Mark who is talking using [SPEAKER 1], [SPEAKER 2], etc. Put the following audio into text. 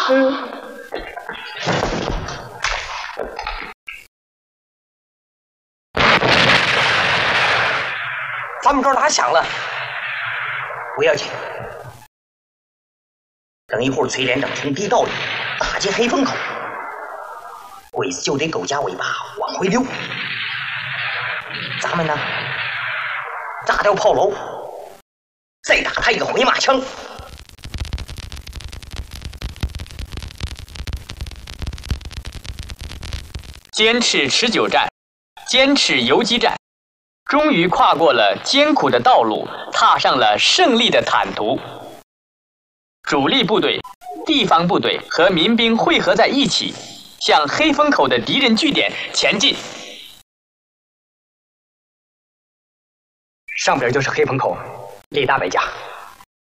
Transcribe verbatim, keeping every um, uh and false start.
[SPEAKER 1] 嗯。咱们这儿打响了，不要紧。等一会儿崔连长从地道里打进黑风口，鬼子就得狗夹尾巴往回溜。咱们呢，炸掉炮楼，再打他一个回马枪。
[SPEAKER 2] 坚持持久战，坚持游击战。终于跨过了艰苦的道路，踏上了胜利的坦途。主力部队、地方部队和民兵汇合在一起，向黑风口的敌人据点前进。
[SPEAKER 3] 上边就是黑风口，李大摆架。